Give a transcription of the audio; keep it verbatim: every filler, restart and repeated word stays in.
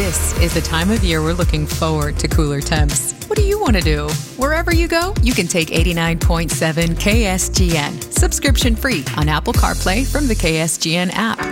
This is the time of year we're looking forward to cooler temps. What do you want to do? Wherever you go, you can take eighty-nine point seven K S G N, subscription free on Apple CarPlay from the K S G N app.